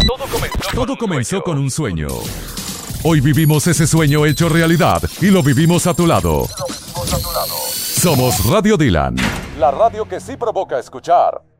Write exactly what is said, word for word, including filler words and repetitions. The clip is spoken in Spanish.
Todo comenzó con un sueño. Hoy vivimos ese sueño hecho realidad y lo vivimos a tu lado. Somos Radio Dylan. La radio que sí provoca escuchar.